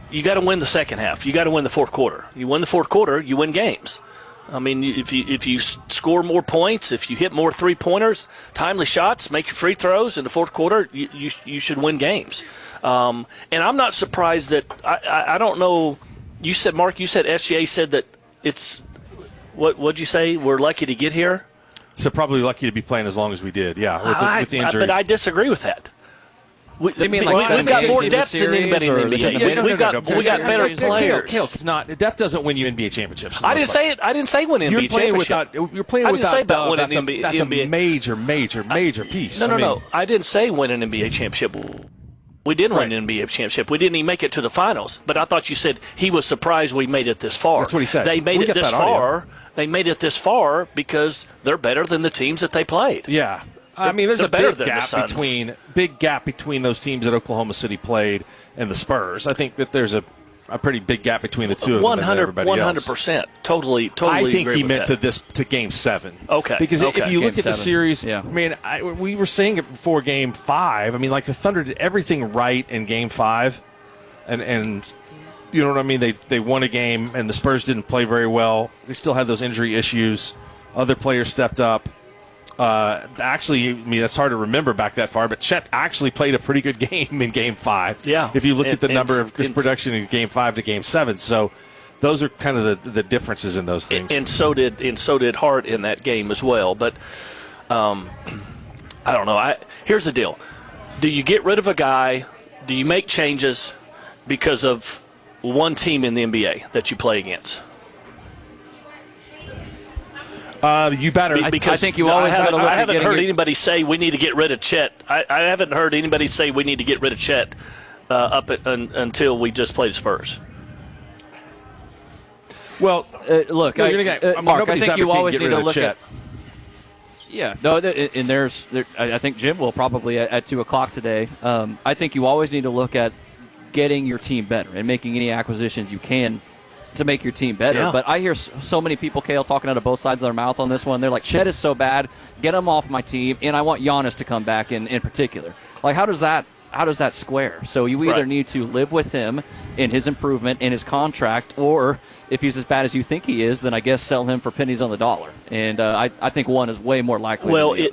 you got to win the second half. You got to win the fourth quarter. You win the fourth quarter, you win games. I mean, if you score more points, if you hit more three-pointers, timely shots, make your free throws in the fourth quarter, you should win games. And I'm not surprised that I don't know. You said, Mark, SGA said that it's what'd you say? We're lucky to get here. So probably lucky to be playing as long as we did. Yeah, with the injuries. But I disagree with that. We've got more depth than anybody in the NBA. We got better players. It's not depth doesn't win you NBA championships. I didn't say it. I didn't say win NBA championship. You're playing without depth. That's a major piece. No. I didn't say win an NBA championship. We didn't win an NBA championship. We didn't even make it to the finals. But I thought you said he was surprised we made it this far. That's what he said. They made it this far. They made it this far because they're better than the teams that they played. Yeah. I mean, there's a big gap between those teams that Oklahoma City played and the Spurs. I think that there's a pretty big gap between the two of them and everybody else. 100%. Totally I think agree he with meant that. to Game 7. Okay. Because if you look Game at the 7. series, yeah. I mean, we were saying it before Game 5. I mean, like the Thunder did everything right in Game 5, and you know what I mean? They won a game, and the Spurs didn't play very well. They still had those injury issues. Other players stepped up. Actually, I mean, that's hard to remember back that far, but Chet actually played a pretty good game in Game 5. Yeah. If you look at the number of his production in Game 5 to Game 7. So those are kind of the differences in those things. And so did Hart in that game as well. But I don't know. Here's the deal. Do you get rid of a guy? Do you make changes because of one team in the NBA that you play against? You better. Because I think you always got to look at I haven't heard getting anybody say we need to get rid of Chet. I haven't heard anybody say we need to get rid of Chet until we just play the Spurs. Well, look, Mark, I think you always need to look at. Yeah, no, and I think Jim will probably at 2 o'clock today. I think you always need to look at getting your team better and making any acquisitions you can to make your team better. Yeah. But I hear so many people, Cale, talking out of both sides of their mouth on this one. They're like, Chet is so bad, get him off my team, and I want Giannis to come back in particular. Like, how does that square? So you either need to live with him in his improvement in his contract, or if he's as bad as you think he is, then I guess sell him for pennies on the dollar. And I think one is way more likely than the other.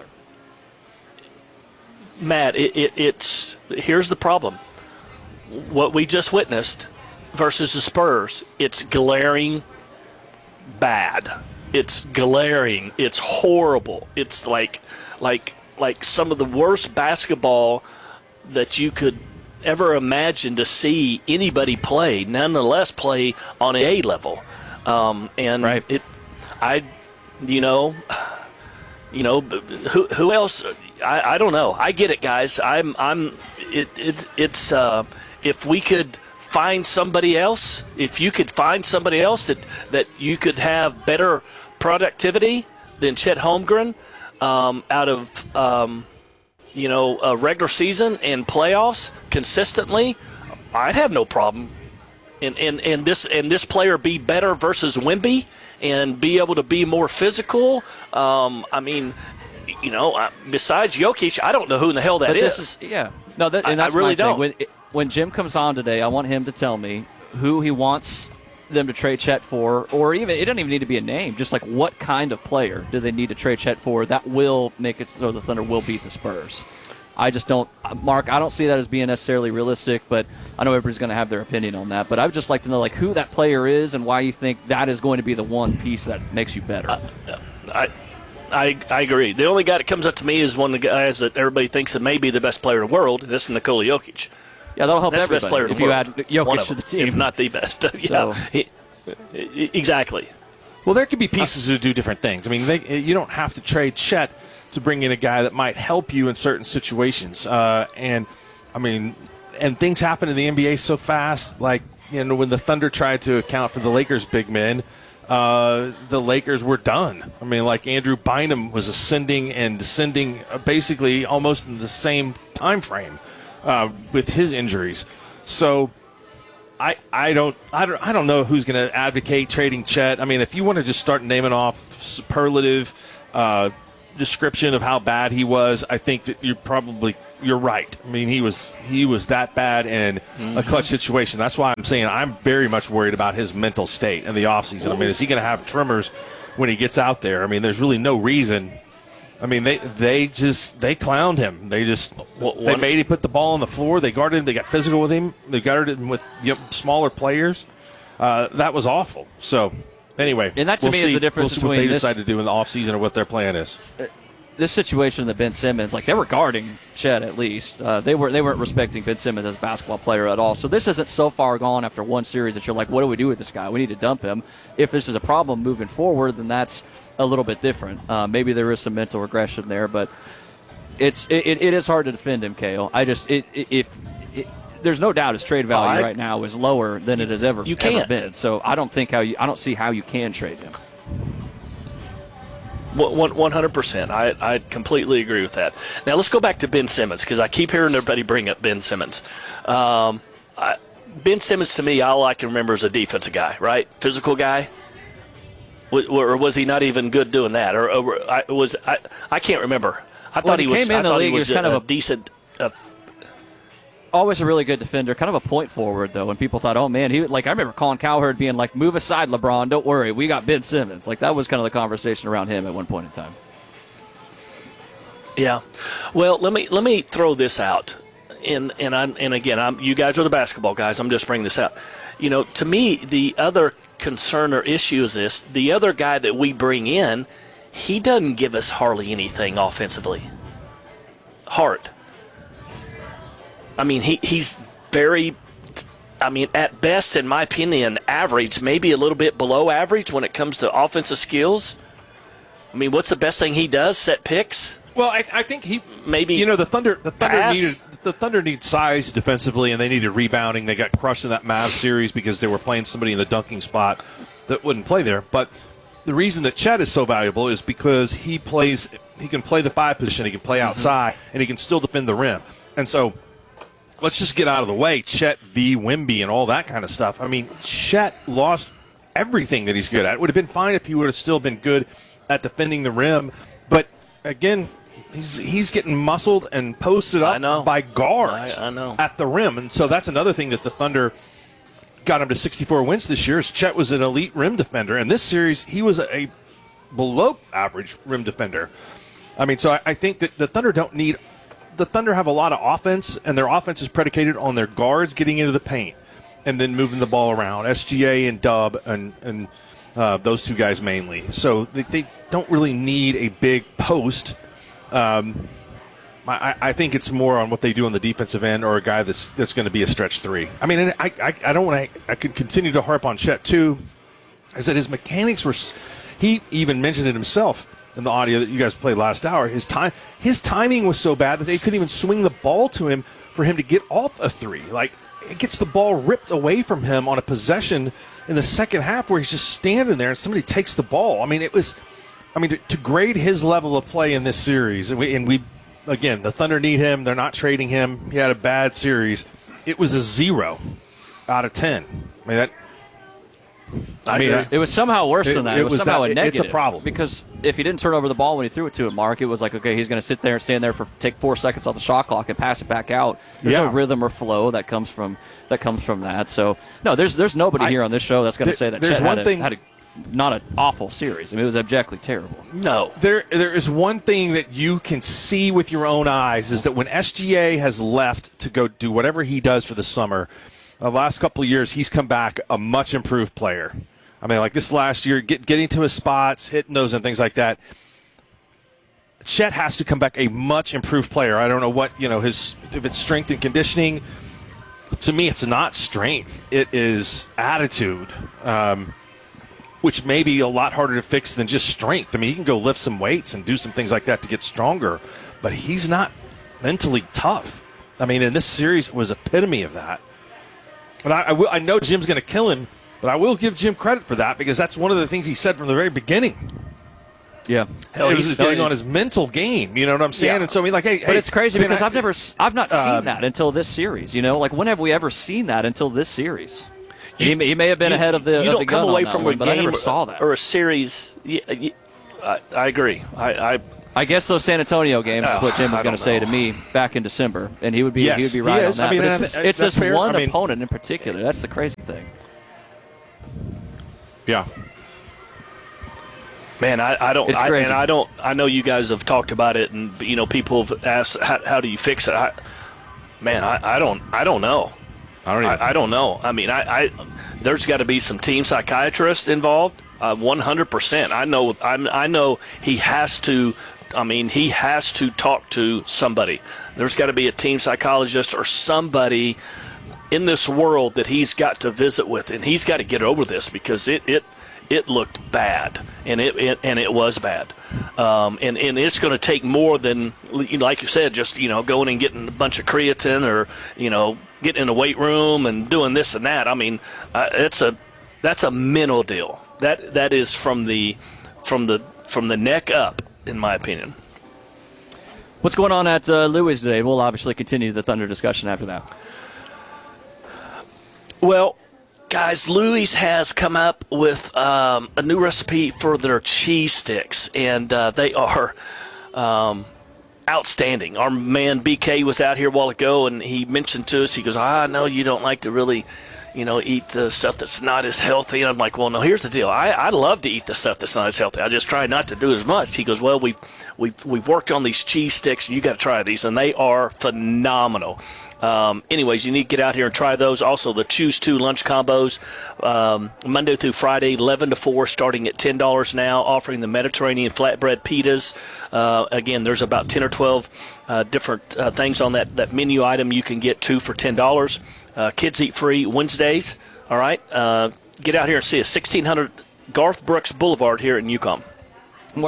Matt, it's here's the problem. What we just witnessed versus the Spurs, it's glaring bad. It's glaring. It's horrible. It's like some of the worst basketball that you could ever imagine to see anybody play, nonetheless play on an A level. Right. Who else? I don't know. I get it, guys. If we could find somebody else, if you could find somebody else that you could have better productivity than Chet Holmgren out of a regular season and playoffs consistently, I'd have no problem. And this player be better versus Wemby and be able to be more physical. Besides Jokic, I don't know who in the hell that is. No, and that's I really my thing. don't. When Jim comes on today, I want him to tell me who he wants them to trade Chet for, or even it doesn't even need to be a name. Just like what kind of player do they need to trade Chet for that will make it so the Thunder will beat the Spurs. I just don't, Mark. I don't see that as being necessarily realistic, but I know everybody's going to have their opinion on that. But I would just like to know who that player is and why you think that is going to be the one piece that makes you better. I agree. The only guy that comes up to me is one of the guys that everybody thinks that may be the best player in the world, and this is Nikola Jokic. Yeah, that'll help That's everybody the best player in if the you world. add Jokic to the team. If not the best. Exactly. Well, there could be pieces who do different things. I mean, you don't have to trade Chet to bring in a guy that might help you in certain situations. And things happen in the NBA so fast. Like, when the Thunder tried to account for the Lakers' big men, the Lakers were done. I mean, like Andrew Bynum was ascending and descending basically almost in the same time frame with his injuries. So I don't know who's going to advocate trading Chet. I mean, if you want to just start naming off superlative description of how bad he was, I think that you're probably you're right. I mean, he was that bad in a clutch situation. That's why I'm saying I'm very much worried about his mental state in the offseason. I mean, is he going to have tremors when he gets out there? I mean, there's really no reason. I mean, they clowned him. They made him put the ball on the floor. They guarded him. They got physical with him. They guarded him with smaller players. That was awful. So, anyway. And that to me is the difference between what they decide to do in the offseason or what their plan is. This situation that Ben Simmons, like they were guarding Chet at least. They weren't respecting Ben Simmons as a basketball player at all. So this isn't so far gone after one series that you're like, what do we do with this guy? We need to dump him. If this is a problem moving forward, then that's a little bit different. Maybe there is some mental regression there, but it is hard to defend him, Cale. There's no doubt his trade value right now is lower than it has ever been. So I don't see how you can trade him. 100%. I completely agree with that. Now let's go back to Ben Simmons because I keep hearing everybody bring up Ben Simmons. Ben Simmons to me, all I can remember is a defensive guy, right? Physical guy. Or was he not even good doing that? I can't remember. I thought he was kind of a decent. Always a really good defender, kind of a point forward though. And people thought, oh man, I remember Colin Cowherd being like, "Move aside, LeBron. Don't worry, we got Ben Simmons." Like that was kind of the conversation around him at one point in time. Yeah. Well, let me throw this out, and again, you guys are the basketball guys. I'm just bringing this out. To me, the other concern or issue is this: the other guy that we bring in, he doesn't give us hardly anything offensively. Hart. I mean, he's very, at best, in my opinion, average, maybe a little bit below average when it comes to offensive skills. I mean, what's the best thing he does? Set picks? Well, I think he maybe the Thunder need size defensively, and they needed rebounding. They got crushed in that Mavs series because they were playing somebody in the dunking spot that wouldn't play there. But the reason that Chet is so valuable is because he can play the 5 position, he can play outside, and he can still defend the rim. And so let's just get out of the way, Chet v. Wemby and all that kind of stuff. I mean, Chet lost everything that he's good at. It would have been fine if he would have still been good at defending the rim. But, again, he's getting muscled and posted up by guards at the rim. And so that's another thing that the Thunder got him to 64 wins this year is Chet was an elite rim defender. And this series, he was a below-average rim defender. I mean, so I think that the Thunder don't need – the Thunder have a lot of offense, and their offense is predicated on their guards getting into the paint and then moving the ball around. SGA and Dub and those two guys mainly. So they don't really need a big post. I think it's more on what they do on the defensive end or a guy that's going to be a stretch 3. I mean, I don't want to. I could continue to harp on Chet too, is that his mechanics were. He even mentioned it himself in the audio that you guys played last hour. His timing was so bad that they couldn't even swing the ball to him for him to get off a 3. Like, it gets the ball ripped away from him on a possession in the second half where he's just standing there and somebody takes the ball. I mean, to grade his level of play in this series, and we again, the Thunder need him. They're not trading him. He had a bad series. It was a 0 out of 10. I mean, it was somehow worse than that. It was somehow a negative. It's a problem. Because if he didn't turn over the ball when he threw it to him, Mark, it was like, okay, he's going to sit there and stand there take 4 seconds off the shot clock and pass it back out. There's no rhythm or flow that comes from that. So, no, there's nobody here on this show that's going to say that Chet had not an awful series. I mean, it was objectively terrible. No. There is one thing that you can see with your own eyes is that when SGA has left to go do whatever he does for the summer, the last couple of years, he's come back a much improved player. I mean, like this last year, getting to his spots, hitting those and things like that. Chet has to come back a much improved player. I don't know what, if it's strength and conditioning. To me, it's not strength. It is attitude, which may be a lot harder to fix than just strength. I mean, he can go lift some weights and do some things like that to get stronger, but he's not mentally tough. I mean, in this series, it was epitome of that. And I know Jim's going to kill him, but I will give Jim credit for that because that's one of the things he said from the very beginning. Yeah, he's getting on his mental game. You know what I'm saying? Yeah. And so I mean, like, hey, but it's crazy because I've not seen that until this series. Like, when have we ever seen that until this series? He may have been ahead of the. You don't come away from a game but I never saw that or a series. I agree. I guess those San Antonio games is what Jim was going to say to me back in December, and he would be right on that. I mean, but it's this fair. one opponent in particular. That's the crazy thing. Yeah. Man, I don't. It's crazy. I know you guys have talked about it, and people have asked, how do you fix it? I don't know. I don't know. I mean, there's got to be some team psychiatrists involved. 100%. I know he has to. I mean, he has to talk to somebody. There's got to be a team psychologist or somebody in this world that he's got to visit with, and he's got to get over this because it looked bad, and it was bad, and it's going to take more than, like you said, just going and getting a bunch of creatine or getting in the weight room and doing this and that. I mean, that's a mental deal. That is from the neck up, in my opinion. What's going on at Louis today? We'll obviously continue the Thunder discussion after that. Well, guys, Louis has come up with a new recipe for their cheese sticks, and they are outstanding. Our man BK was out here a while ago, and he mentioned to us, he goes, I know you don't like to really eat the stuff that's not as healthy. And I'm like, well, no, here's the deal. I love to eat the stuff that's not as healthy. I just try not to do as much. He goes, well, we've worked on these cheese sticks. You got to try these, and they are phenomenal. Anyways, you need to get out here and try those. Also, the Choose 2 lunch combos, Monday through Friday, 11 to 4, starting at $10 now, offering the Mediterranean flatbread pitas. Again, there's about 10 or 12 different things on that menu item you can get 2 for $10. Kids eat free Wednesdays. All right. Get out here and see us. 1600 Garth Brooks Boulevard here in Yukon. What?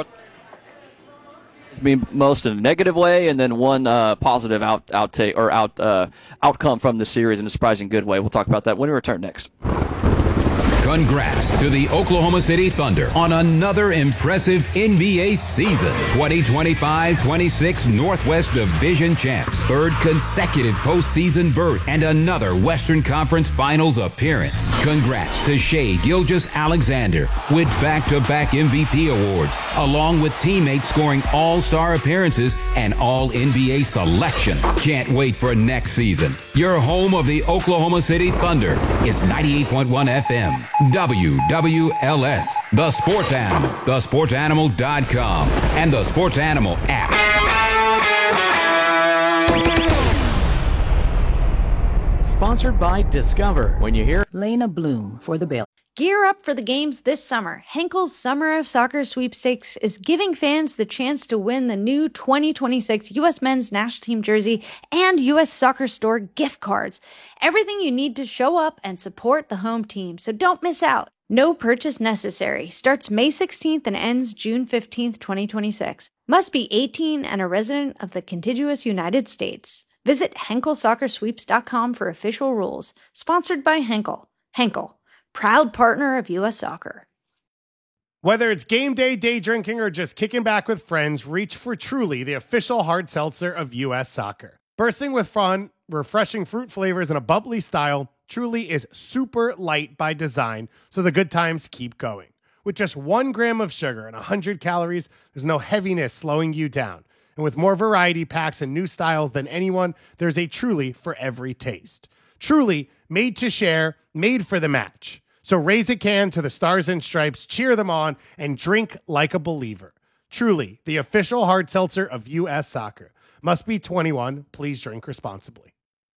Most in a negative way, and then one positive outcome from the series in a surprising good way. We'll talk about that when we return next. Congrats to the Oklahoma City Thunder on another impressive NBA season. 2025-26 Northwest Division champs. Third consecutive postseason berth and another Western Conference Finals appearance. Congrats to Shai Gilgeous-Alexander with back-to-back MVP awards, along with teammates scoring all-star appearances and all-NBA selections. Can't wait for next season. Your home of the Oklahoma City Thunder is 98.1 FM. WWLS, The Sports Animal, thesportsanimal.com, and the Sports Animal app. Sponsored by Discover. When you hear Lena Bloom for the Baylor. Gear up for the games this summer. Henkel's Summer of Soccer Sweepstakes is giving fans the chance to win the new 2026 U.S. Men's National Team jersey and U.S. Soccer Store gift cards. Everything you need to show up and support the home team, so don't miss out. No purchase necessary. Starts May 16th and ends June 15th, 2026. Must be 18 and a resident of the contiguous United States. Visit HenkelSoccerSweeps.com for official rules. Sponsored by Henkel. Henkel, proud partner of U.S. Soccer. Whether it's game day, day drinking, or just kicking back with friends, reach for Truly, the official hard seltzer of U.S. Soccer. Bursting with fun, refreshing fruit flavors, and a bubbly style, Truly is super light by design, so the good times keep going. With just 1 gram of sugar and 100 calories, there's no heaviness slowing you down. And with more variety packs and new styles than anyone, there's a Truly for every taste. Truly, made to share, made for the match. So raise a can to the Stars and Stripes, cheer them on, and drink like a believer. Truly, the official hard seltzer of U.S. Soccer. Must be 21. Please drink responsibly.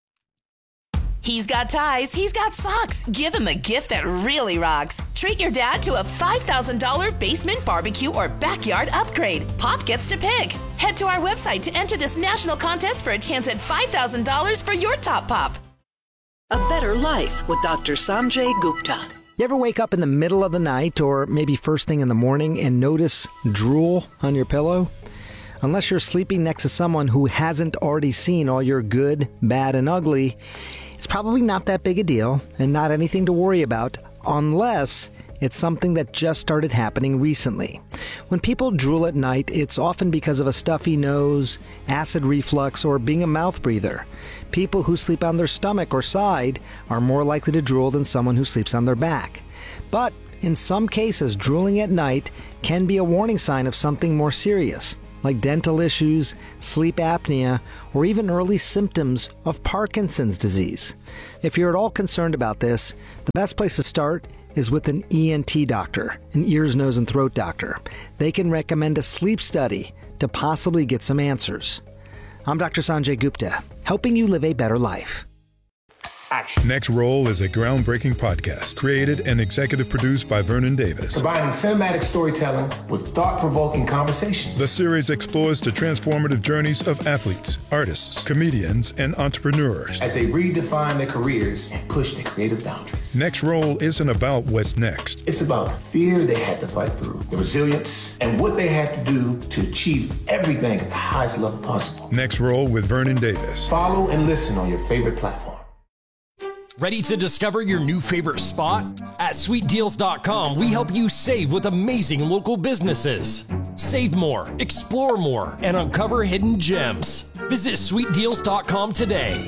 He's got ties, he's got socks. Give him a gift that really rocks. Treat your dad to a $5,000 basement barbecue or backyard upgrade. Pop gets to pick. Head to our website to enter this national contest for a chance at $5,000 for your top pop. A better life with Dr. Sanjay Gupta. You ever wake up in the middle of the night or maybe first thing in the morning and notice drool on your pillow? Unless you're sleeping next to someone who hasn't already seen all your good, bad, and ugly, it's probably not that big a deal and not anything to worry about unless it's something that just started happening recently. When people drool at night, it's often because of a stuffy nose, acid reflux, or being a mouth breather. People who sleep on their stomach or side are more likely to drool than someone who sleeps on their back. But in some cases, drooling at night can be a warning sign of something more serious. like dental issues, sleep apnea, or even early symptoms of Parkinson's disease. If you're at all concerned about this, the best place to start is with an ENT doctor, an ears, nose, and throat doctor. They can recommend a sleep study to possibly get some answers. I'm Dr. Sanjay Gupta, helping you live a better life. Next Roll is a groundbreaking podcast created and executive produced by Vernon Davis. Combining cinematic storytelling with thought-provoking conversations. The series explores the transformative journeys of athletes, artists, comedians, and entrepreneurs as they redefine their careers and push their creative boundaries. Next Roll isn't about what's next. It's about the fear they had to fight through, the resilience, and what they had to do to achieve everything at the highest level possible. Next Roll with Vernon Davis. Follow and listen on your favorite platform. Ready to discover your new favorite spot? At SweetDeals.com, we help you save with amazing local businesses. Save more, explore more, and uncover hidden gems. Visit SweetDeals.com today.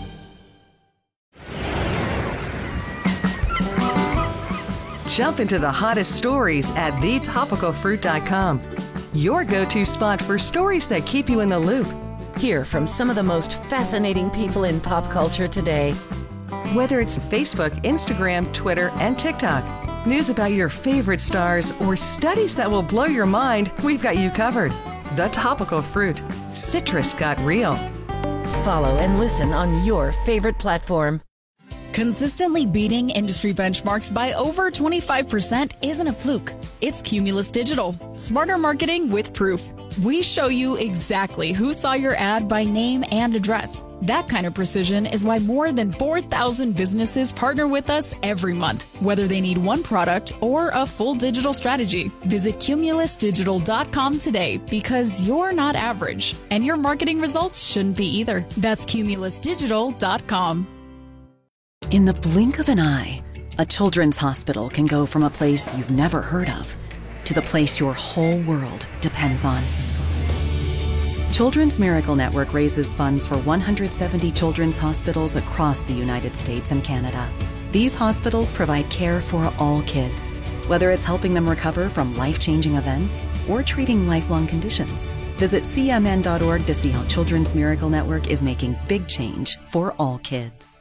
Jump into the hottest stories at TheTopicalFruit.com. Your go-to spot for stories that keep you in the loop. Hear from some of the most fascinating people in pop culture today. Whether it's Facebook, Instagram, Twitter, and TikTok, news about your favorite stars, or studies that will blow your mind, we've got you covered. The Topical Fruit. Citrus got real. Follow and listen on your favorite platform. Consistently beating industry benchmarks by over 25% isn't a fluke. It's Cumulus Digital. Smarter marketing with proof. We show you exactly who saw your ad by name and address. That kind of precision is why more than 4,000 businesses partner with us every month, whether they need one product or a full digital strategy. Visit CumulusDigital.com today because you're not average, and your marketing results shouldn't be either. That's CumulusDigital.com. In the blink of an eye, a children's hospital can go from a place you've never heard of to the place your whole world depends on. Children's Miracle Network raises funds for 170 children's hospitals across the United States and Canada. These hospitals provide care for all kids, whether it's helping them recover from life-changing events or treating lifelong conditions. Visit cmn.org to see how Children's Miracle Network is making big change for all kids.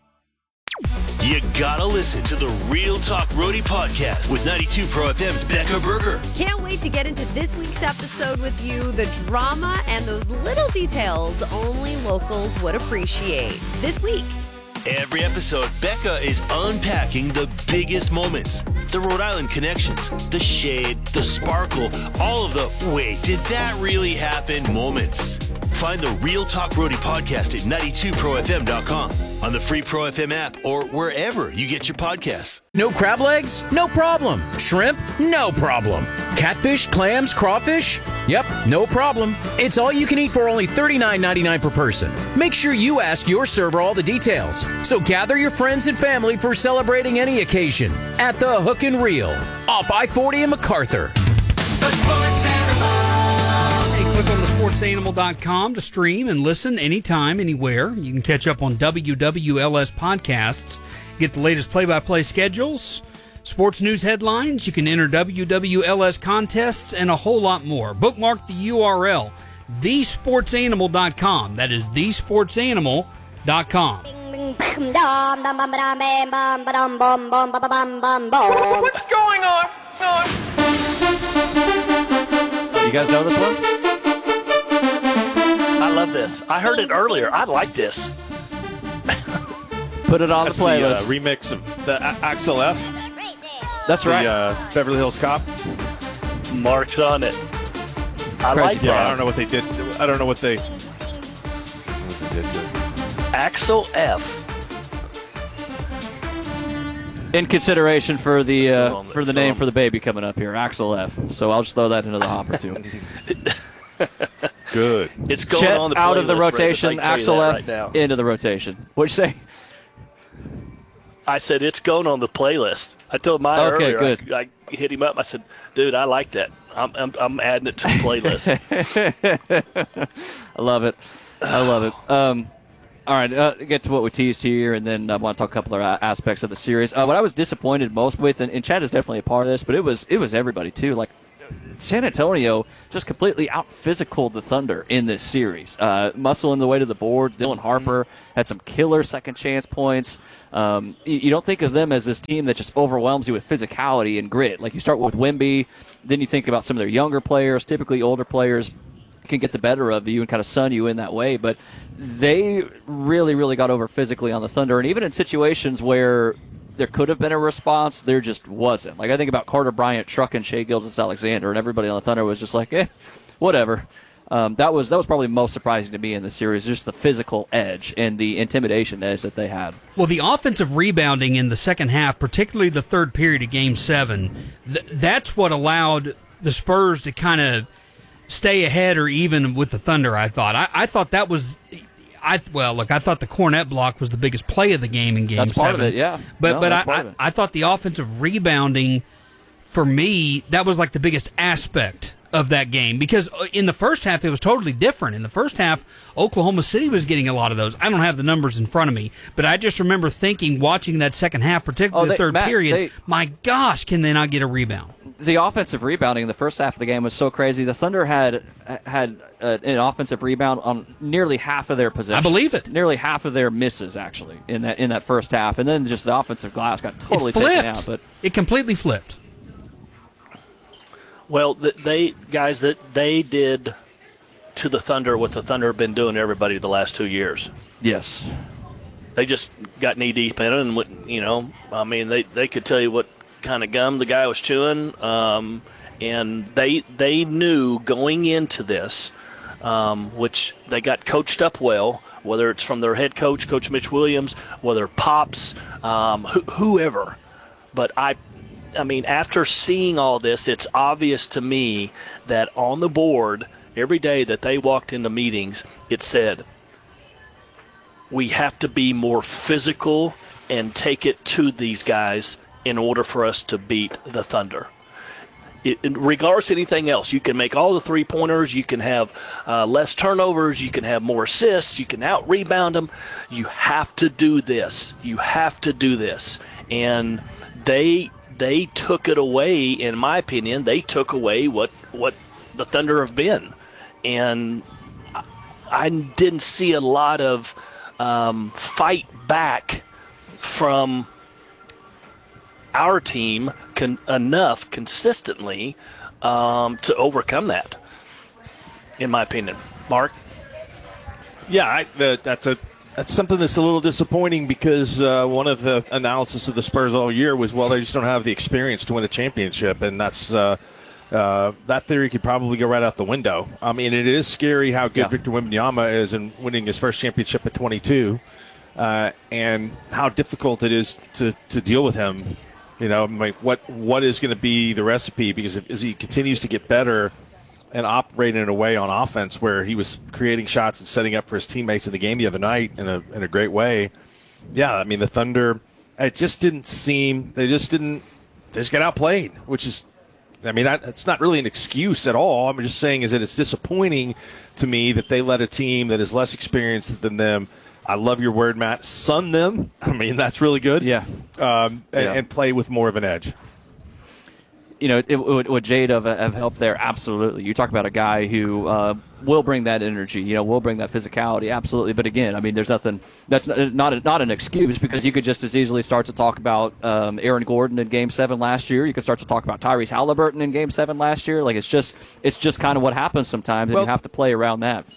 You gotta listen to the Real Talk Roadie podcast with 92 Pro FM's Becca Berger. Can't wait to get into this week's episode with you. The drama and those little details only locals would appreciate. This week. Every episode, Becca is unpacking the biggest moments, the Rhode Island connections, the shade, the sparkle, all of the wait, did that really happen moments. Find the Real Talk Roadie podcast at 92profm.com, on the free Pro FM app, or wherever you get your podcasts. No crab legs? No problem. Shrimp? No problem. Catfish, clams, crawfish? Yep, no problem. It's all you can eat for only $39.99 per person. Make sure you ask your server all the details. So gather your friends and family for celebrating any occasion at the Hook and Reel off I-40 in MacArthur. The Sports Animal. Click on thesportsanimal.com to stream and listen anytime, anywhere. You can catch up on WWLS podcasts, get the latest play-by-play schedules, sports news headlines. You can enter WWLS contests and a whole lot more. Bookmark the URL, thesportsanimal.com. That is thesportsanimal.com. What's going on? You guys know this one? I love this. I heard it earlier. I like this. Put it on That's the playlist. The remix of the Axel F. That's right. Beverly Hills Cop. Mark's on it. I Crazy like that. I don't know what they did. I don't know what they did to it. Axel F. In consideration for the name for the baby coming up here, Axel F. So I'll just throw that into the hopper too. Good. It's going Chet on the out of the playlist, rotation. Ray, Axel F. right now. Into the rotation. What'd you say? I said it's going on the playlist. I told Maya earlier. Good. I hit him up. I said, "Dude, I like that. I'm adding it to the playlist." I love it. All right, get to what we teased here, and then I want to talk a couple of aspects of the series. What I was disappointed most with, and Chad is definitely a part of this, but it was everybody too. Like San Antonio just completely out-physicaled the Thunder in this series. Muscling the way to the boards. Dylan Harper had some killer second-chance points. You don't think of them as this team that just overwhelms you with physicality and grit. Like, you start with Wemby, then you think about some of their younger players, typically older players, can get the better of you and kind of sun you in that way. But they really, really got over physically on the Thunder. And even in situations where there could have been a response, there just wasn't. Like, I think about Carter Bryant trucking Shai Gilgeous-Alexander, and everybody on the Thunder was just like, whatever. That was probably most surprising to me in the series, just the physical edge and the intimidation edge that they had. Well, the offensive rebounding in the second half, particularly the third period of Game 7, that's what allowed the Spurs to kind of stay ahead or even with the Thunder, I thought. I thought that was... I thought the Cornette block was the biggest play of the game in Game 7. That's part of it, yeah. But I thought the offensive rebounding, for me, that was like the biggest aspect of that game. Because in the first half, it was totally different. In the first half, Oklahoma City was getting a lot of those. I don't have the numbers in front of me, but I just remember thinking, watching that second half, particularly the third period, my gosh, can they not get a rebound? The offensive rebounding in the first half of the game was so crazy. The Thunder had an offensive rebound on nearly half of their possessions. I believe it. Nearly half of their misses, actually, in that first half. And then just the offensive glass got totally taken out. But it completely flipped. Well, they did to the Thunder what the Thunder have been doing to everybody the last 2 years. Yes. They just got knee-deep in it, and, they could tell you what kind of gum the guy was chewing, and they knew going into this, which they got coached up well, whether it's from their head coach, Coach Mitch Williams, whether Pops, whoever. But I mean, after seeing all this, it's obvious to me that on the board, every day that they walked into meetings, it said, we have to be more physical and take it to these guys in order for us to beat the Thunder. Regardless of anything else, you can make all the three-pointers, you can have less turnovers, you can have more assists, you can out-rebound them. You have to do this. You have to do this. And they took it away, in my opinion. They took away what the Thunder have been. And I didn't see a lot of fight back from our team enough consistently to overcome that, in my opinion. Mark? Yeah, that's something that's a little disappointing because one of the analysis of the Spurs all year was, well, they just don't have the experience to win a championship, and that's that theory could probably go right out the window. I mean, it is scary how good Victor Wembanyama is in winning his first championship at 22, and how difficult it is to deal with him. What is going to be the recipe? Because as he continues to get better and operating in a way on offense where he was creating shots and setting up for his teammates in the game the other night in a great way. Yeah, I mean, the Thunder, it just didn't seem, they just got outplayed, which is, I mean, it's not really an excuse at all. I'm just saying is that it's disappointing to me that they let a team that is less experienced than them, I love your word, Matt, sun them. I mean, that's really good. Yeah. And play with more of an edge. Would Jade have helped there? Absolutely. You talk about a guy who will bring that energy, will bring that physicality, absolutely. But again, I mean, there's nothing that's not an excuse, because you could just as easily start to talk about Aaron Gordon in Game 7 last year. You could start to talk about Tyrese Halliburton in Game 7 last year. Like, it's just kind of what happens sometimes, and you have to play around that.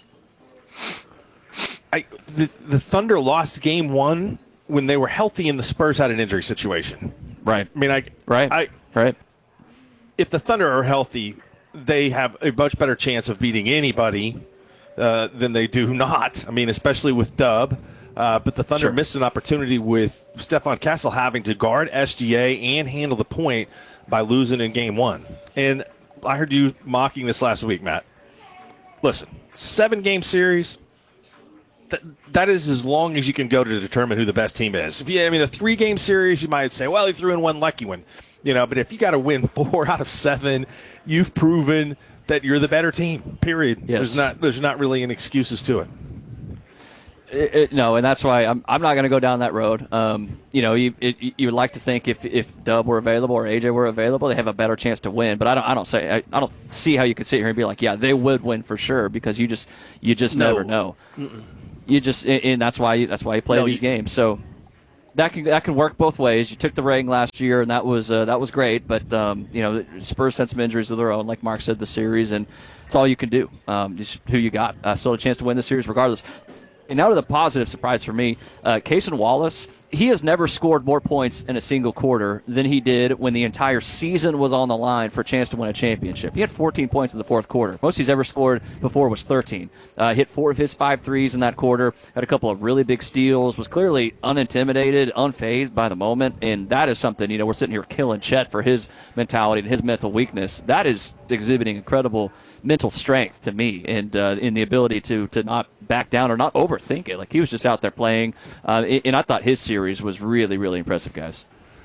The Thunder lost Game 1 when they were healthy and the Spurs had an injury situation. Right. I mean, right. If the Thunder are healthy, they have a much better chance of beating anybody than they do not. I mean, especially with Dub. But the Thunder missed an opportunity with Stephon Castle having to guard SGA and handle the point by losing in Game 1. And I heard you mocking this last week, Matt. Listen, 7-game series, that is as long as you can go to determine who the best team is. A 3-game series, you might say, well, he threw in one lucky one. But if you got to win 4 out of 7, you've proven that you're the better team, period. Yes. There's not really any excuses to it. No, and that's why I'm not going to go down that road. You would like to think if Dub were available or AJ were available, they have a better chance to win. But I don't see how you could sit here and be like, yeah, they would win for sure, because you just never know. Mm-mm. And that's why you play these games. So that can work both ways. You took the ring last year, and that was great. But Spurs had some injuries of their own, like Mark said, the series, and it's all you can do. Just who you got. Still a chance to win the series regardless. And now to the positive surprise for me, Cason Wallace, he has never scored more points in a single quarter than he did when the entire season was on the line for a chance to win a championship. He had 14 points in the fourth quarter. Most he's ever scored before was 13. Hit 4 of his 5 threes in that quarter, had a couple of really big steals, was clearly unintimidated, unfazed by the moment, and that is something, we're sitting here killing Chet for his mentality and his mental weakness. That is exhibiting incredible mental strength to me, and in the ability to not back down or not overthink it. Like, he was just out there playing, and I thought his series was really, really impressive, guys.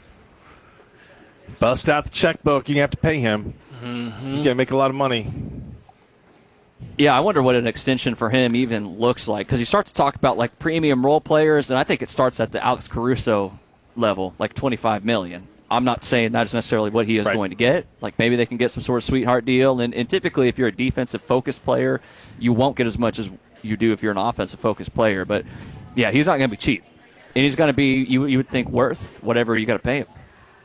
Bust out the checkbook. You have to pay him. Mm-hmm. He's going to make a lot of money. Yeah, I wonder what an extension for him even looks like, because you start to talk about like premium role players, and I think it starts at the Alex Caruso level, like $25 million. I'm not saying that's necessarily what he is going to get. Like, maybe they can get some sort of sweetheart deal, and typically if you're a defensive-focused player, you won't get as much as you do if you're an offensive-focused player. But, yeah, he's not going to be cheap. And he's going to be, you would think, worth whatever you got to pay him.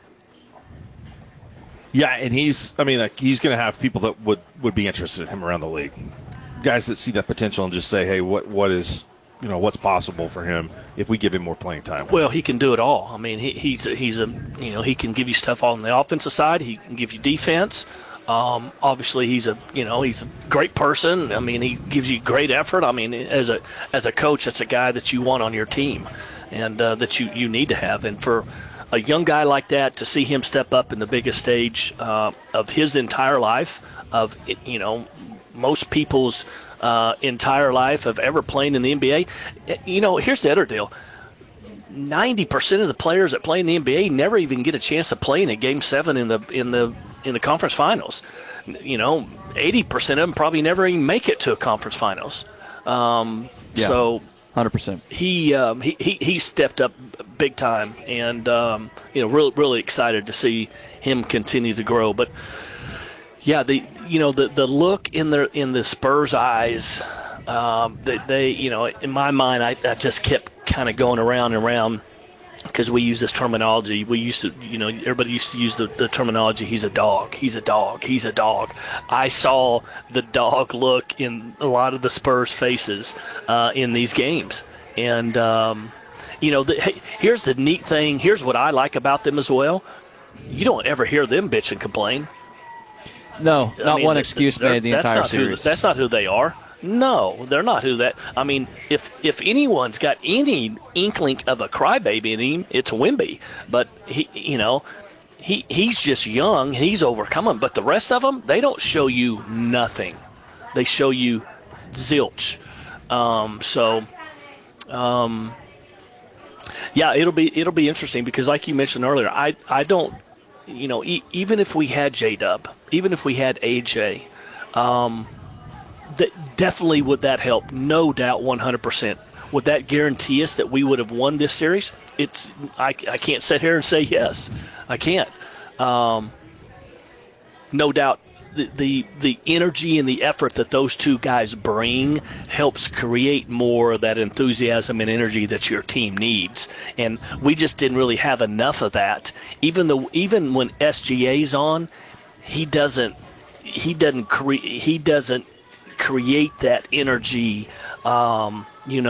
Yeah, and he's going to have people that would be interested in him around the league. Guys that see that potential and just say, hey, what's possible for him if we give him more playing time? Well, he can do it all. I mean, he can give you stuff on the offensive side. He can give you defense. Obviously, he's a great person. I mean, he gives you great effort. I mean, as a coach, that's a guy that you want on your team, and that you need to have. And for a young guy like that, to see him step up in the biggest stage of his entire life, of most people's entire life of ever playing in the NBA. Here's the other deal. 90% of the players that play in the NBA never even get a chance to play in a Game 7 in the conference finals. 80% of them probably never even make it to a conference finals. So 100%. He stepped up big time, and really, really excited to see him continue to grow. But yeah, the look in the Spurs' eyes, they in my mind, I just kept kind of going around and around, because we use this terminology. We used to, everybody used to use the terminology, he's a dog, he's a dog, he's a dog. I saw the dog look in a lot of the Spurs' faces in these games. And, here's the neat thing. Here's what I like about them as well. You don't ever hear them bitch and complain. No, one excuse made the entire series. That's not who they are. No, they're not who that. I mean, if anyone's got any inkling of a crybaby in him, it's Wemby. But he's just young. He's overcoming. But the rest of them, they don't show you nothing. They show you zilch. Yeah, it'll be interesting, because like you mentioned earlier, I don't. Even if we had J-Dub, even if we had AJ, definitely would that help? No doubt, 100%. Would that guarantee us that we would have won this series? I can't sit here and say yes. I can't. No doubt, the energy and the effort that those two guys bring helps create more of that enthusiasm and energy that your team needs. And we just didn't really have enough of that. Even when SGA's on, he doesn't create that energy, of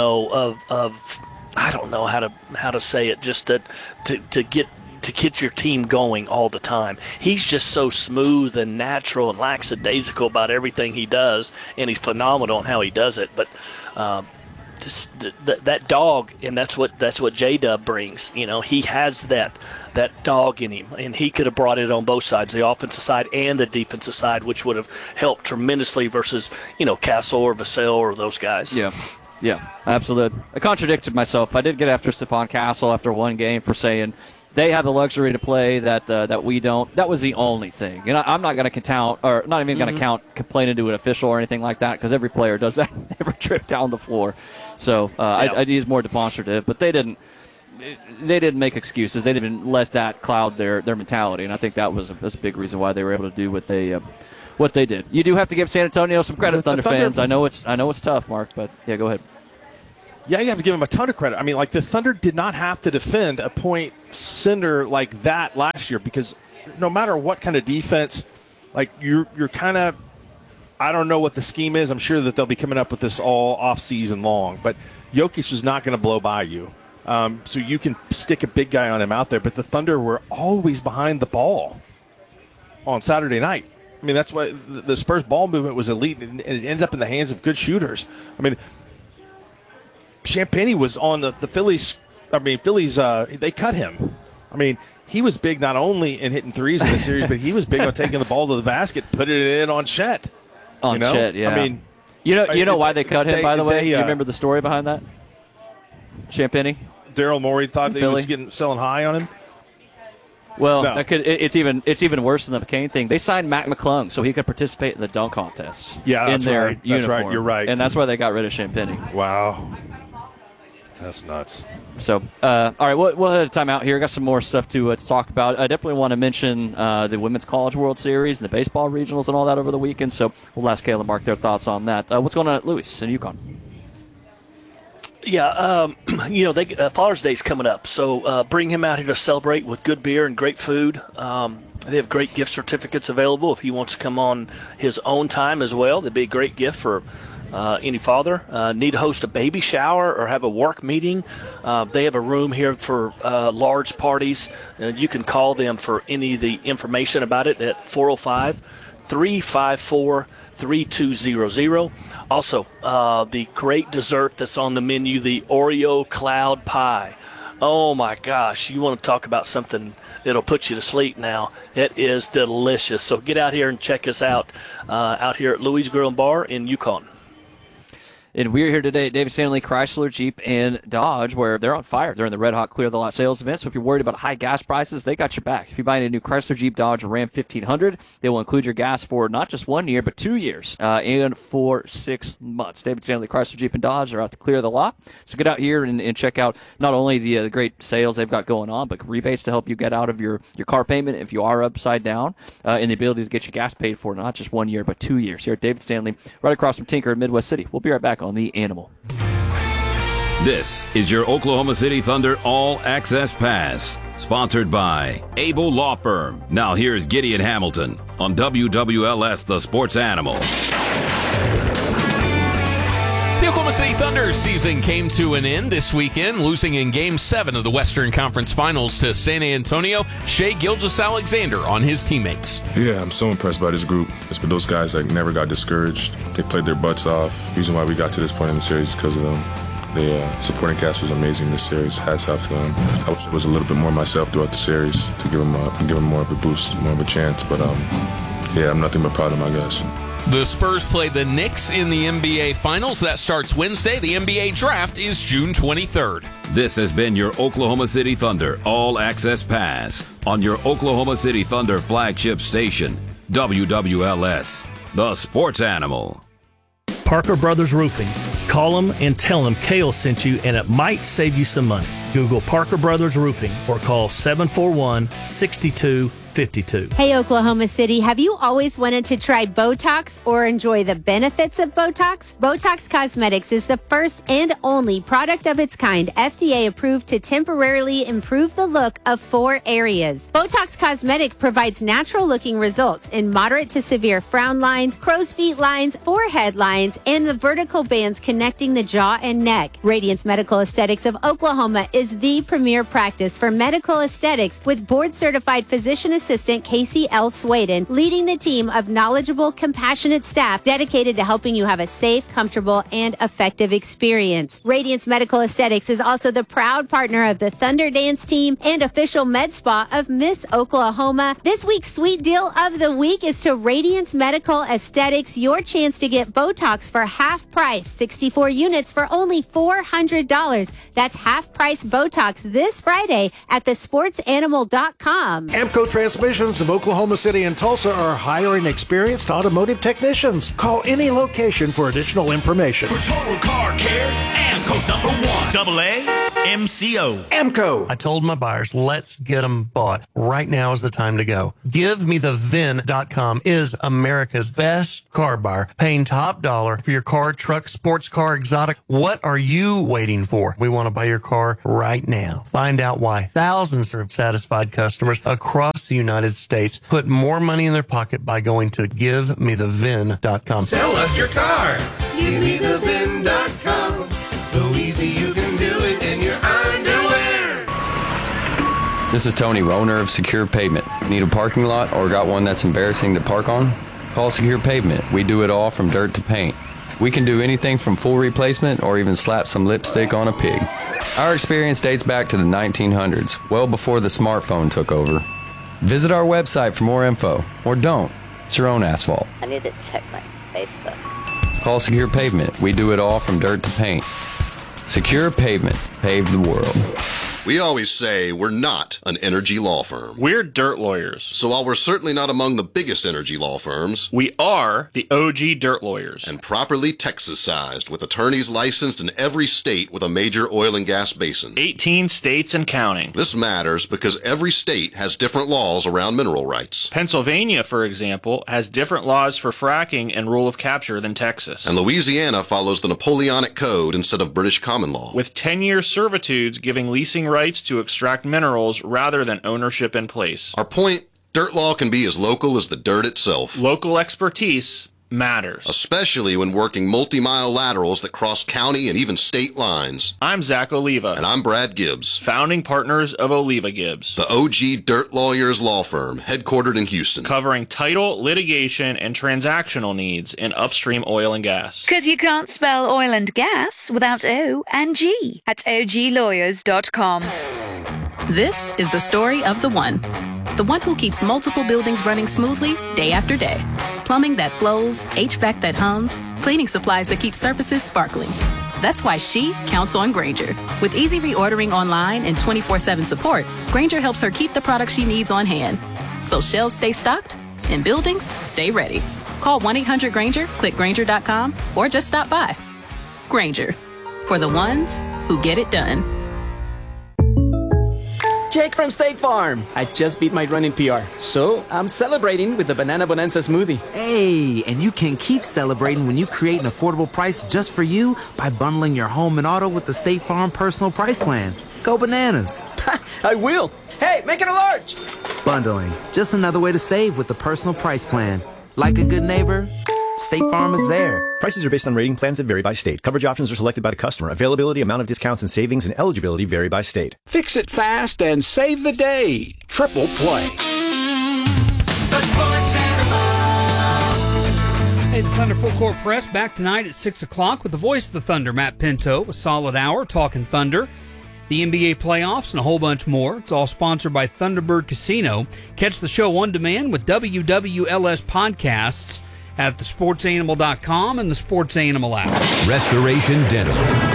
I don't know how to say it, just to get your team going all the time. He's just so smooth and natural and lackadaisical about everything he does, and he's phenomenal in how he does it. But that dog, and that's what J-Dub brings. He has that dog in him, and he could have brought it on both sides, the offensive side and the defensive side, which would have helped tremendously versus Castle or Vassell or those guys. Yeah, absolutely. I contradicted myself. I did get after Stephon Castle after one game for saying They have the luxury to play that we don't. That was the only thing. I'm not going to count, or not even going to count complaining to an official or anything like that, because every player does that every trip down the floor. So I'd use more demonstrative, but they didn't make excuses. They didn't let that cloud their mentality, and I think that's a big reason why they were able to do what they did. You do have to give San Antonio some credit, Thunder fans. I know it's tough, Mark, but yeah, go ahead. Yeah, you have to give them a ton of credit. I mean, like, the Thunder did not have to defend a point sender like that last year, because no matter what kind of defense, like, you're kind of, I don't know what the scheme is. I'm sure that they'll be coming up with this all off season long, but Jokic is not going to blow by you. So you can stick a big guy on him out there, but the Thunder were always behind the ball on Saturday night. I mean, that's why the Spurs ball movement was elite, and it ended up in the hands of good shooters. I mean, Champagnie was on the Phillies. I mean, Phillies, they cut him. I mean, he was big not only in hitting threes in the series, but he was big on taking the ball to the basket, putting it in on Chet. Chet, yeah. I mean, you know why they cut him, by the way? Do you remember the story behind that? Champagnie? Daryl Morey thought he was selling high on him. Well, no. It's even worse than the McCain thing. They signed Mac McClung so he could participate in the dunk contest. Yeah, in their right. uniform. That's right. You're right. And that's why they got rid of Champagnie. Wow. That's nuts. So, all right, we'll head a timeout here. Got some more stuff to talk about. I definitely want to mention the Women's College World Series and the baseball regionals and all that over the weekend. So we'll ask Kayla and Mark their thoughts on that. What's going on at Lewis and UConn? Yeah, Father's Day's coming up, so bring him out here to celebrate with good beer and great food. They have great gift certificates available if he wants to come on his own time as well. That'd be a great gift for any father. Need to host a baby shower or have a work meeting. They have a room here for large parties. You can call them for any of the information about it at 405-354-3200. Also, the great dessert that's on the menu, the Oreo Cloud Pie. Oh, my gosh. You want to talk about something that'll put you to sleep now. It is delicious. So get out here and check us out here at Louis Grill and Bar in Yukon. And we're here today at David Stanley Chrysler, Jeep, and Dodge, where they're on fire during the Red Hot Clear the Lot sales event. So if you're worried about high gas prices, they got your back. If you buy a new Chrysler, Jeep, Dodge, or Ram 1500, they will include your gas for not just 1 year, but 2 years and for 6 months. David Stanley Chrysler, Jeep, and Dodge are out to clear the lot. So get out here and check out not only the great sales they've got going on, but rebates to help you get out of your car payment if you are upside down, and the ability to get your gas paid for not just 1 year, but 2 years. Here at David Stanley, right across from Tinker in Midwest City. We'll be right back on The Animal. This is your Oklahoma City Thunder All Access Pass, sponsored by Abel Law Firm. Now here's Gideon Hamilton on WWLS, the Sports Animal. The Oklahoma City Thunder season came to an end this weekend, losing in Game 7 of the Western Conference Finals to San Antonio. Shai Gilgeous-Alexander on his teammates. Yeah, I'm so impressed by this group. It's been those guys that never got discouraged. They played their butts off. The reason why we got to this point in the series is because of them. The supporting cast was amazing this series. Hats off to them. I wish I was a little bit more myself throughout the series to give them more of a boost, more of a chance. But yeah, I'm nothing but proud of my guys. The Spurs play the Knicks in the NBA Finals. That starts Wednesday. The NBA Draft is June 23rd. This has been your Oklahoma City Thunder All Access Pass on your Oklahoma City Thunder flagship station, WWLS, the Sports Animal. Parker Brothers Roofing. Call them and tell them Kale sent you, and it might save you some money. Google Parker Brothers Roofing or call 741-6252. Hey, Oklahoma City, have you always wanted to try Botox or enjoy the benefits of Botox? Botox Cosmetics is the first and only product of its kind FDA approved to temporarily improve the look of 4 areas. Botox Cosmetic provides natural looking results in moderate to severe frown lines, crow's feet lines, forehead lines, and the vertical bands connecting the jaw and neck. Radiance Medical Aesthetics of Oklahoma is the premier practice for medical aesthetics with board certified physician assistant Casey L. Swaden, leading the team of knowledgeable, compassionate staff dedicated to helping you have a safe, comfortable, and effective experience. Radiance Medical Aesthetics is also the proud partner of the Thunder Dance team and official med spa of Miss Oklahoma. This week's sweet deal of the week is to Radiance Medical Aesthetics, your chance to get Botox for half price, 64 units for only $400. That's half price Botox this Friday at thesportsanimal.com. Amco Transmissions of Oklahoma City and Tulsa are hiring experienced automotive technicians. Call any location for additional information. For total car care, Amco's number one. AAMCO. Amco. I told my buyers, let's get them bought. Right now is the time to go. GiveMeTheVin.com is America's best car buyer, paying top dollar for your car, truck, sports car, exotic. What are you waiting for? We want to buy your car right now. Find out why thousands of satisfied customers across the United States put more money in their pocket by going to GiveMeTheVin.com. Sell us your car. GiveMeTheVin.com. So easy you can do it in your underwear. This is Tony, owner of Secure Pavement. Need a parking lot or got one that's embarrassing to park on? Call Secure Pavement. We do it all from dirt to paint. We can do anything from full replacement or even slap some lipstick on a pig. Our experience dates back to the 1900s, well before the smartphone took over. Visit our website for more info, or don't. It's your own asphalt. I need to check my Facebook. Call Secure Pavement. We do it all from dirt to paint. Secure Pavement. Pave the world. We always say we're not an energy law firm. We're dirt lawyers. So while we're certainly not among the biggest energy law firms, we are the OG dirt lawyers. And properly Texas-sized with attorneys licensed in every state with a major oil and gas basin. 18 states and counting. This matters because every state has different laws around mineral rights. Pennsylvania, for example, has different laws for fracking and rule of capture than Texas. And Louisiana follows the Napoleonic Code instead of British common law. With 10-year servitudes giving leasing rights to extract minerals rather than ownership in place. Our point, dirt law can be as local as the dirt itself. Local expertise matters. Especially when working multi-mile laterals that cross county and even state lines. I'm Zach Oliva. And I'm Brad Gibbs. Founding partners of Oliva Gibbs. The OG Dirt Lawyers Law Firm, headquartered in Houston. Covering title, litigation, and transactional needs in upstream oil and gas. Because you can't spell oil and gas without O and G at oglawyers.com. This is the story of the one who keeps multiple buildings running smoothly day after day. Plumbing that flows, HVAC that hums, cleaning supplies that keep surfaces sparkling. That's why she counts on Grainger. With easy reordering online and 24/7 support, Grainger helps her keep the products she needs on hand. So shelves stay stocked and buildings stay ready. Call 1-800-GRAINGER, click Grainger.com, or just stop by. Grainger, for the ones who get it done. Jake from State Farm. I just beat my running PR, so I'm celebrating with the Banana Bonanza smoothie. Hey, and you can keep celebrating when you create an affordable price just for you by bundling your home and auto with the State Farm Personal Price Plan. Go bananas. I will. Hey, make it a large. Bundling, just another way to save with the Personal Price Plan. Like a good neighbor, State Farm is there. Prices are based on rating plans that vary by state. Coverage options are selected by the customer. Availability, amount of discounts and savings, and eligibility vary by state. Fix it fast and save the day. Triple Play. The Sports Animal. Hey, the Thunder Full Court Press back tonight at 6 o'clock with the voice of the Thunder, Matt Pinto. A solid hour talking Thunder, the NBA playoffs, and a whole bunch more. It's all sponsored by Thunderbird Casino. Catch the show on demand with WWLS podcasts at thesportsanimal.com and the Sports Animal app. Restoration Dental.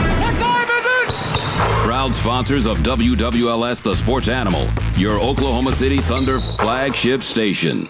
Proud sponsors of WWLS The Sports Animal, your Oklahoma City Thunder flagship station.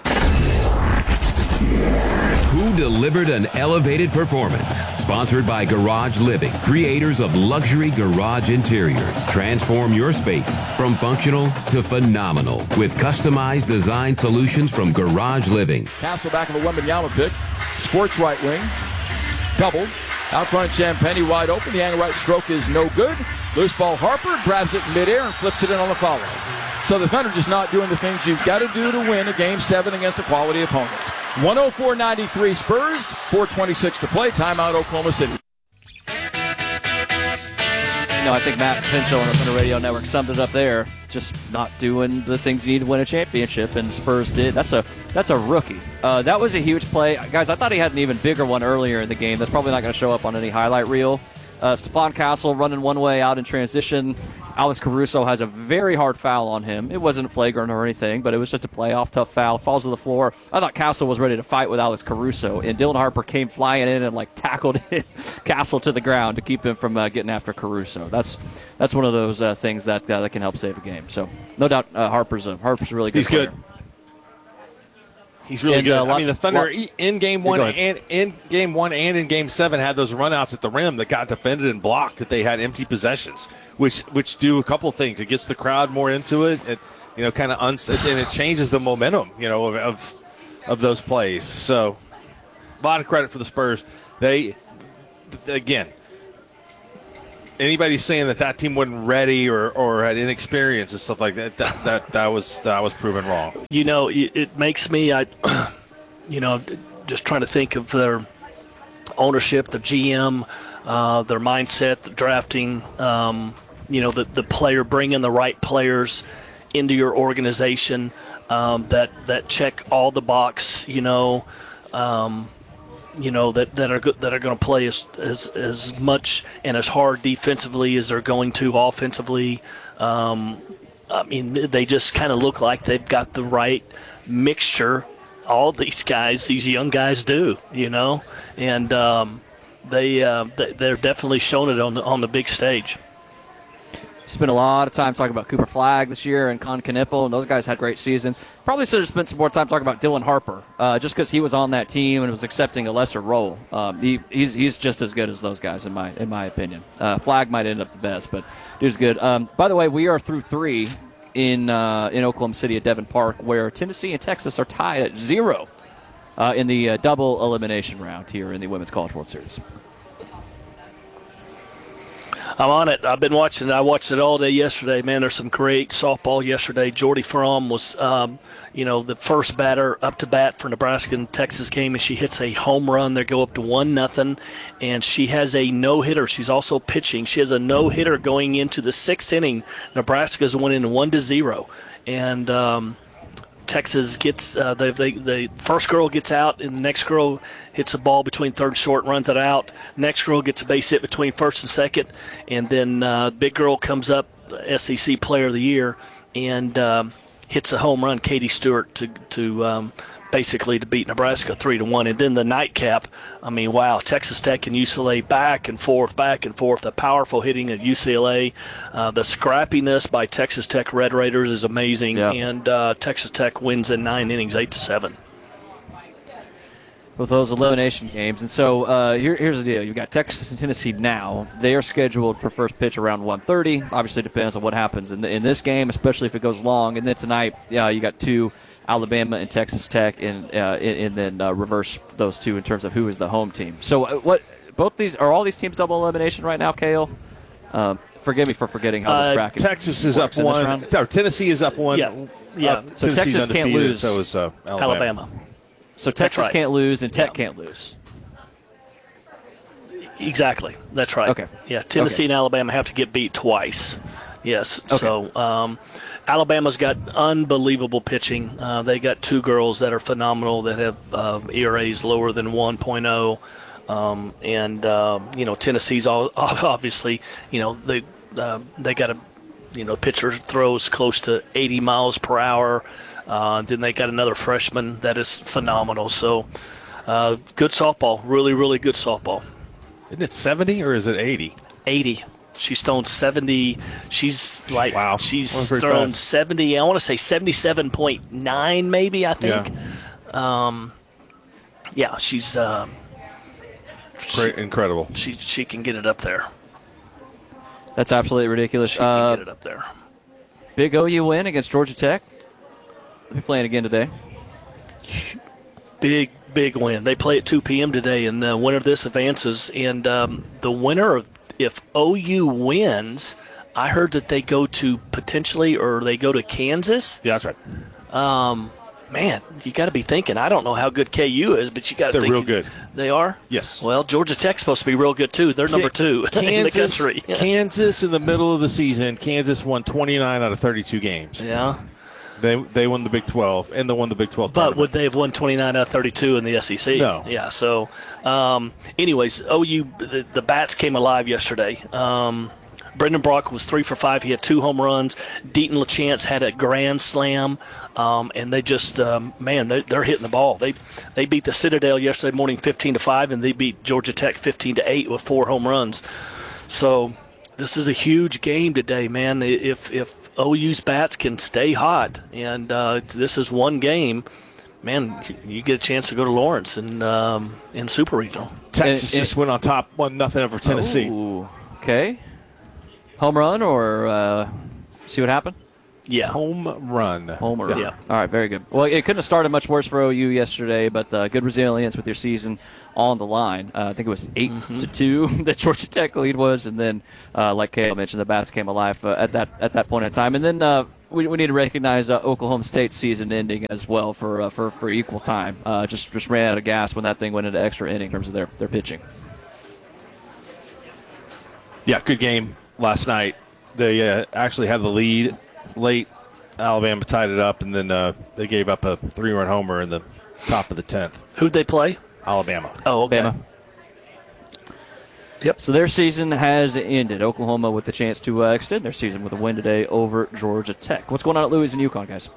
Who delivered an elevated performance? Sponsored by Garage Living, creators of luxury garage interiors. Transform your space from functional to phenomenal with customized design solutions from Garage Living. Castle back of a Wembanyama pick. Squirts right wing. Double. Out front, Champagny wide open. The angle right stroke is no good. Loose ball, Harper grabs it in midair and flips it in on the follow. So the Thunder just not doing the things you've got to do to win a Game 7 against a quality opponent. 104-93 Spurs, 4:26 to play. Timeout Oklahoma City. I think Matt Pinchot on the Thunder Radio Network summed it up there. Just not doing the things you need to win a championship, and Spurs did. That's a rookie. That was a huge play. Guys, I thought he had an even bigger one earlier in the game. That's probably not going to show up on any highlight reel. Stephon Castle running one way out in transition. Alex Caruso has a very hard foul on him. It wasn't flagrant or anything, but it was just a playoff tough foul. Falls to the floor. I thought Castle was ready to fight with Alex Caruso, and Dylan Harper came flying in and tackled Castle to the ground to keep him from getting after Caruso. That's one of those things that can help save a game. So no doubt Harper's a really good player. Good. He's really good. I mean, the Thunder in Game 1 and in Game 7 had those runouts at the rim that got defended and blocked. That they had empty possessions, which do a couple of things. It gets the crowd more into it. It and it changes the momentum, of those plays. So, a lot of credit for the Spurs. They, again, anybody saying that team wasn't ready or had inexperience and stuff like that, that was proven wrong. It makes me, just trying to think of their ownership, the GM, their mindset, the drafting, the player, bringing the right players into your organization that check all the box, that are going to play as much and as hard defensively as they're going to offensively. They just kind of look like they've got the right mixture. All these guys, these young guys do, and they're definitely showing it on the big stage. Spent a lot of time talking about Cooper Flagg this year and Con Knippel, and those guys had great seasons. Probably should have spent some more time talking about Dylan Harper, just because he was on that team and was accepting a lesser role. He's just as good as those guys in my opinion. Flagg might end up the best, but dude's good. By the way, we are through 3 in Oklahoma City at Devon Park, where Tennessee and Texas are tied at 0 in the double elimination round here in the Women's College World Series. I'm on it. I've been watching it. I watched it all day yesterday. Man, there's some great softball yesterday. Jordy Fromm was, the first batter up to bat for Nebraska and Texas game, and she hits a home run. They go up to 1-0, and she has a no-hitter. She's also pitching. She has a no-hitter going into the 6th inning. Nebraska's winning 1-0, and Texas gets the first girl gets out, and the next girl hits a ball between third and short, runs it out. Next girl gets a base hit between first and second, and then big girl comes up, SEC Player of the Year, and hits a home run, Katie Stewart, to basically to beat Nebraska 3-1. And then the nightcap, wow, Texas Tech and UCLA back and forth, the powerful hitting at UCLA. The scrappiness by Texas Tech Red Raiders is amazing, and Texas Tech wins in 9 innings, 8-7. With those elimination games. And so here's the deal. You've got Texas and Tennessee now. They are scheduled for first pitch around 1:30. Obviously depends on what happens in this game, especially if it goes long. And then tonight, you got 2 Alabama and Texas Tech, and then reverse those 2 in terms of who is the home team. So all these teams double elimination right now, Cale? Forgive me for forgetting how this bracket Texas is up 1. Tennessee is up 1. Yeah. So Texas can't lose. So is Alabama. So Texas can't lose and Tech can't lose. Exactly. That's right. Okay. Yeah, Tennessee and Alabama have to get beat twice. Yes. Okay. So Alabama's got unbelievable pitching. They got 2 girls that are phenomenal that have ERAs lower than 1.0. Tennessee's obviously, they got a pitcher throws close to 80 miles per hour. Then they got another freshman that is phenomenal. So good softball, really, really good softball. Isn't it 70 or is it 80? 80. She's thrown 70. She's she's thrown fast. 70. I want to say 77.9 maybe, I think. Yeah. She's incredible. She can get it up there. That's absolutely ridiculous. She can get it up there. Big OU win against Georgia Tech. They're playing again today. Big win. They play at 2 p.m. today, and the winner of this advances. And the winner of, if OU wins, I heard that they go to Kansas. Yeah, that's right. Man, you got to be thinking. I don't know how good KU is, but you got to think they're real good. They are? Yes. Well, Georgia Tech's supposed to be real good, too. They're number 2 in the country. Kansas, in the middle of the season, Kansas won 29 out of 32 games. Yeah. They won the Big 12, and they won the Big 12 But tournament. would they have won 29 out of 32 in the SEC? No. Yeah, so anyways, OU, the Bats came alive yesterday. Brendan Brock was 3 for 5. He had 2 home runs. Deaton LaChance had a grand slam. And they just, they're hitting the ball. They beat the Citadel yesterday morning 15-5, and they beat Georgia Tech 15-8 with 4 home runs. So this is a huge game today, man. If OU's bats can stay hot, and this is one game, man, you get a chance to go to Lawrence in Super Regional. Texas just went on top 1-0 over Tennessee. Ooh, okay. Home run or see what happened? Yeah. Home run. Yeah. All right, very good. Well, it couldn't have started much worse for OU yesterday, but good resilience with your season on the line. I think it was 8-2 that Georgia Tech lead was, and then, like Caleb mentioned, the Bats came alive at that point in time. And then we need to recognize Oklahoma State's season ending as well for equal time. Just ran out of gas when that thing went into extra inning in terms of their pitching. Yeah, good game last night. They actually had the lead late. Alabama tied it up, and then they gave up a 3-run homer in the top of the 10th. Who'd they play? Alabama. Oh, okay. Alabama. Yep. So their season has ended. Oklahoma with the chance to extend their season with a win today over Georgia Tech. What's going on at Louis and UConn, guys?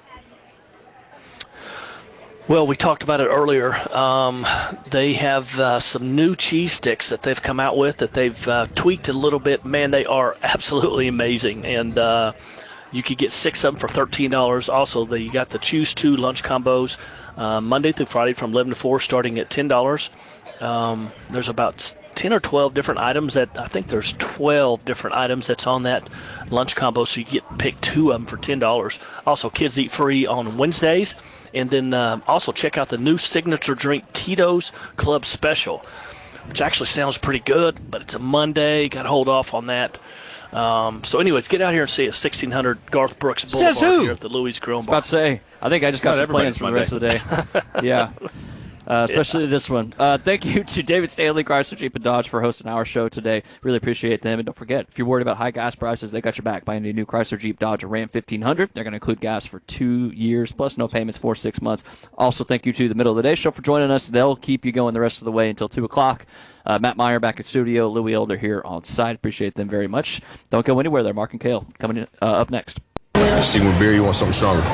Well, we talked about it earlier. They have some new cheese sticks that they've come out with that they've tweaked a little bit. Man, they are absolutely amazing. And you could get 6 of them for $13. Also, you got the Choose 2 lunch combos Monday through Friday from 11 to 4 starting at $10. There's about 10 or 12 different items I think there's 12 different items that's on that lunch combo, so you pick 2 of them for $10. Also, kids eat free on Wednesdays. And then also check out the new signature drink Tito's Club Special, which actually sounds pretty good, but it's a Monday. Got to hold off on that. So anyways, get out here and see us, 1600 Garth Brooks Boulevard here at the Louis Grill Bar. About to say, I think I just got some plans for the rest of the day. Yeah. Especially this one. Thank you to David Stanley, Chrysler Jeep and Dodge for hosting our show today. Really appreciate them. And don't forget, if you're worried about high gas prices, they got your back. Buy a new Chrysler Jeep Dodge or Ram 1500. They're going to include gas for 2 years, plus no payments for 6 months. Also, thank you to the Middle of the Day Show for joining us. They'll keep you going the rest of the way until 2 o'clock. Matt Meyer back at studio. Louis Elder here on site. Appreciate them very much. Don't go anywhere there. Mark and Kale coming in, up next. Stick with beer, you want something stronger?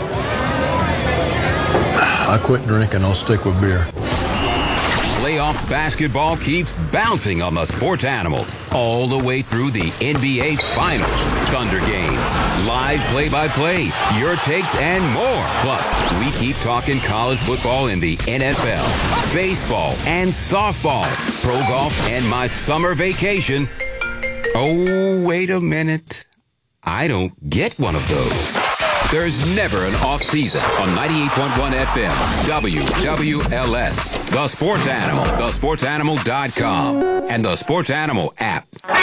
I quit drinking, I'll stick with beer. Playoff basketball keeps bouncing on the Sports Animal all the way through the NBA Finals. Thunder games, live play-by-play, your takes, and more. Plus, we keep talking college football in the NFL, baseball, and softball, pro golf, and my summer vacation. Oh, wait a minute. I don't get one of those. There's never an off season on 98.1 FM, WWLS, The Sports Animal, thesportsanimal.com, and the Sports Animal app.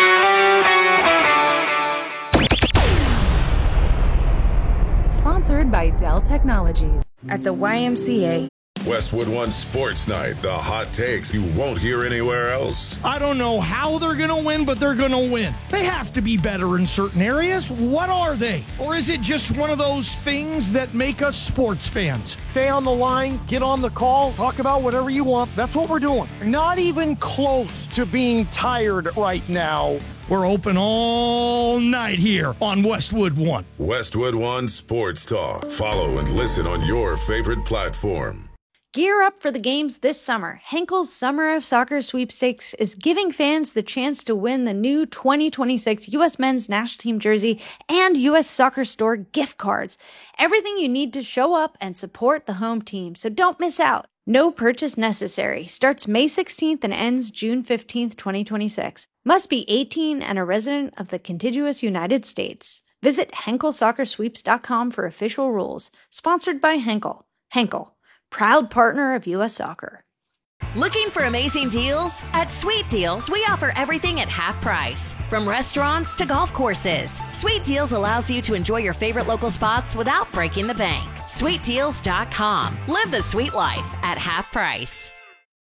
Sponsored by Dell Technologies. At the YMCA. Westwood One Sports Night, the hot takes you won't hear anywhere else. I don't know how they're going to win, but they're going to win. They have to be better in certain areas. What are they? Or is it just one of those things that make us sports fans? Stay on the line, get on the call, talk about whatever you want. That's what we're doing. Not even close to being tired right now. We're open all night here on Westwood One. Westwood One Sports Talk. Follow and listen on your favorite platform. Gear up for the games this summer. Henkel's Summer of Soccer Sweepstakes is giving fans the chance to win the new 2026 U.S. Men's National Team jersey and U.S. Soccer Store gift cards. Everything you need to show up and support the home team, so don't miss out. No purchase necessary. Starts May 16th and ends June 15th, 2026. Must be 18 and a resident of the contiguous United States. Visit HenkelSoccerSweeps.com for official rules. Sponsored by Henkel. Henkel, proud partner of U.S. Soccer. Looking for amazing deals? At Sweet Deals, we offer everything at half price. From restaurants to golf courses, Sweet Deals allows you to enjoy your favorite local spots without breaking the bank. SweetDeals.com. Live the sweet life at half price.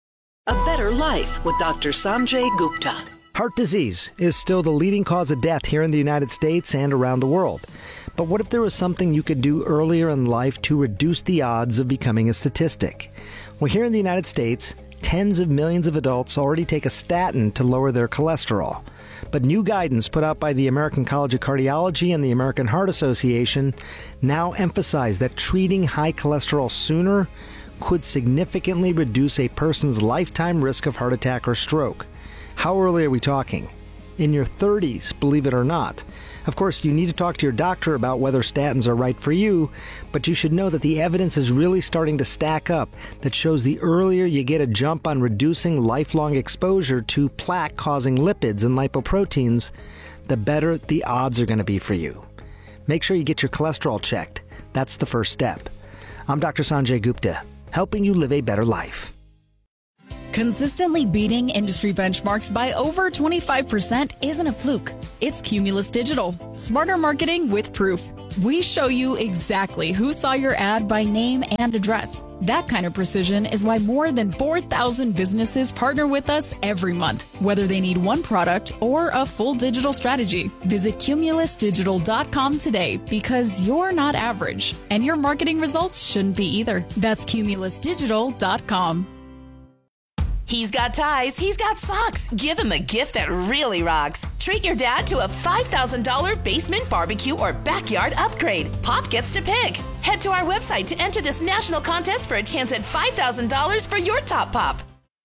A better life with Dr. Sanjay Gupta. Heart disease is still the leading cause of death here in the United States and around the world. But what if there was something you could do earlier in life to reduce the odds of becoming a statistic? Well, here in the United States, tens of millions of adults already take a statin to lower their cholesterol. But new guidance put out by the American College of Cardiology and the American Heart Association now emphasize that treating high cholesterol sooner could significantly reduce a person's lifetime risk of heart attack or stroke. How early are we talking? In your 30s, believe it or not. Of course, you need to talk to your doctor about whether statins are right for you, but you should know that the evidence is really starting to stack up that shows the earlier you get a jump on reducing lifelong exposure to plaque-causing lipids and lipoproteins, the better the odds are going to be for you. Make sure you get your cholesterol checked. That's the first step. I'm Dr. Sanjay Gupta, helping you live a better life. Consistently beating industry benchmarks by over 25% isn't a fluke. It's Cumulus Digital. Smarter marketing with proof. We show you exactly who saw your ad by name and address. That kind of precision is why more than 4,000 businesses partner with us every month, whether they need one product or a full digital strategy. Visit cumulusdigital.com today because you're not average, and your marketing results shouldn't be either. That's cumulusdigital.com. He's got ties, he's got socks. Give him a gift that really rocks. Treat your dad to a $5,000 basement barbecue or backyard upgrade. Pop gets to pick. Head to our website to enter this national contest for a chance at $5,000 for your top pop.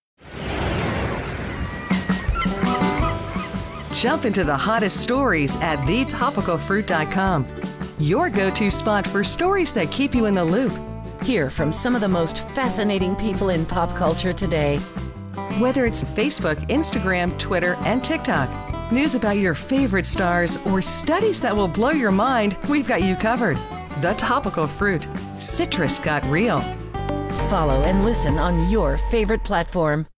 Jump into the hottest stories at thetopicalfruit.com. Your go-to spot for stories that keep you in the loop. Hear from some of the most fascinating people in pop culture today. Whether it's Facebook, Instagram, Twitter, and TikTok, news about your favorite stars, or studies that will blow your mind, we've got you covered. The Topical Fruit. Citrus got real. Follow and listen on your favorite platform.